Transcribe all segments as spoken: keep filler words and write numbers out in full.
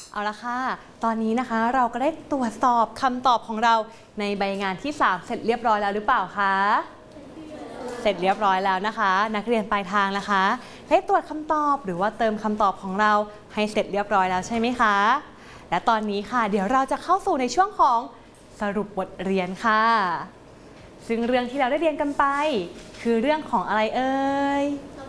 เอาละค่ะตอนนี้นะคะเราก็ได้ตรวจสอบคำตอบของเราในใบงานที่สามเสร็จเรียบร้อยแล้วหรือเปล่าคะเสร็จเรียบร้อยแล้วนะคะนักเรียนปลายทางนะคะได้ตรวจคำตอบหรือว่าเติมคำตอบของเราให้เสร็จเรียบร้อยแล้วใช่ไหมคะและตอนนี้ค่ะเดี๋ยวเราจะเข้าสู่ในช่วงของสรุปบทเรียนค่ะซึ่งเรื่องที่เราได้เรียนกันไปคือเรื่องของอะไรเอ่ย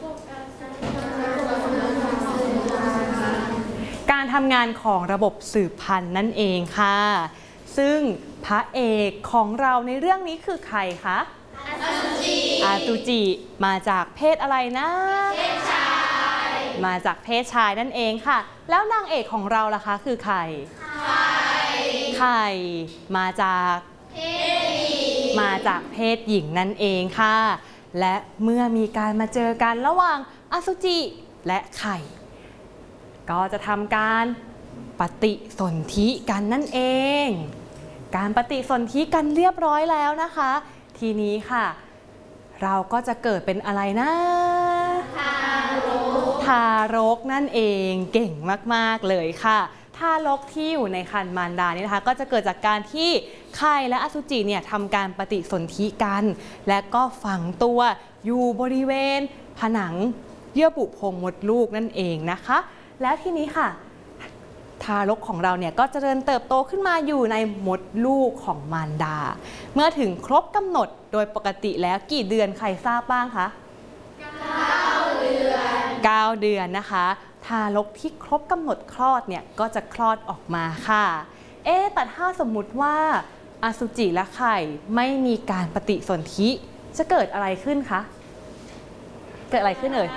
การทำงานของระบบสืบพันธุ์นั่นเองค่ะซึ่งพระเอกของเราในเรื่องนี้คือใครคะอาตุจิอาตุจิมาจากเพศอะไรนะเพศชายมาจากเพศชายนั่นเองค่ะแล้วนางเอกของเราล่ะคะคือใครไข่ไข่มาจากเพศหญิงมาจากเพศหญิงนั่นเองค่ะและเมื่อมีการมาเจอกันระหว่างอสุจิและไข่ก็จะทำการปฏิสนธิกันนั่นเองการปฏิสนธิกันเรียบร้อยแล้วนะคะทีนี้ค่ะเราก็จะเกิดเป็นอะไรนะทารกทารกนั่นเองเก่งมากๆเลยค่ะทารกที่อยู่ในครรภ์มารดานี่นะคะก็จะเกิดจากการที่ไข่และอสุจิเนี่ยทำการปฏิสนธิกันและก็ฝังตัวอยู่บริเวณผนังเยื่อบุโพรงมดลูกนั่นเองนะคะแล้วทีนี้ค่ะทารกของเราเนี่ยก็เจริญเติบโตขึ้นมาอยู่ในมดลูกของมารดาเมื่อถึงครบกำหนดโดยปกติแล้วกี่เดือนใครทราบบ้างคะเก้าเดือนเก้าเดือนนะคะทารกที่ครบกำหนดคลอดเนี่ยก็จะคลอดออกมาค่ะเอ๊ะแต่ถ้าสมมุติว่าอสุจิและไข่ไม่มีการปฏิสนธิจะเกิดอะไรขึ้นคะเกิดอะไรขึ้นเอ่ย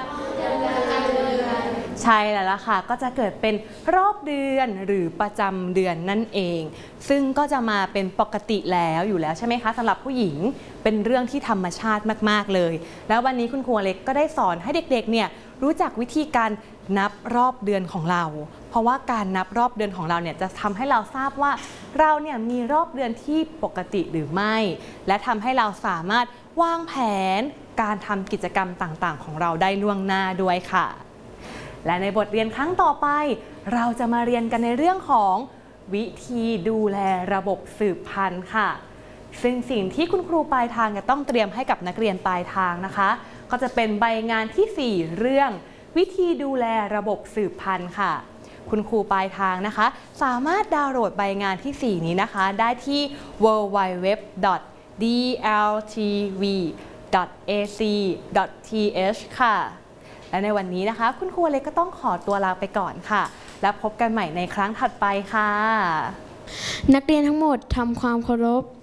ใช่แล้วล่ะค่ะก็จะเกิดเป็นรอบเดือนหรือประจำเดือนนั่นเองซึ่งก็จะมาเป็นปกติแล้วอยู่แล้วใช่ไหมคะสำหรับผู้หญิงเป็นเรื่องที่ธรรมชาติมากๆเลยแล้ววันนี้คุณครูเล็กก็ได้สอนให้เด็กๆเนี่ยรู้จักวิธีการนับรอบเดือนของเราเพราะว่าการนับรอบเดือนของเราเนี่ยจะทำให้เราทราบว่าเราเนี่ยมีรอบเดือนที่ปกติหรือไม่และทำให้เราสามารถวางแผนการทำกิจกรรมต่างๆของเราได้ล่วงหน้าด้วยค่ะและในบทเรียนครั้งต่อไปเราจะมาเรียนกันในเรื่องของวิธีดูแลระบบสืบพันธุ์ค่ะซึ่งสิ่งที่คุณครูปลายทางจะต้องเตรียมให้กับนักเรียนปลายทางนะคะก็จะเป็นใบงานที่สี่เรื่องวิธีดูแลระบบสืบพันธุ์ค่ะคุณครูปลายทางนะคะสามารถดาวน์โหลดใบงานที่สี่นี้นะคะได้ที่ ดับเบิลยู ดับเบิลยู ดับเบิลยู ดอท ดี แอล ที วี ดอท เอ ซี ดอท ที เอช ค่ะและในวันนี้นะคะคุณครูเล็กก็ต้องขอตัวลาไปก่อนค่ะแล้วพบกันใหม่ในครั้งถัดไปค่ะนักเรียนทั้งหมดทำความเคารพ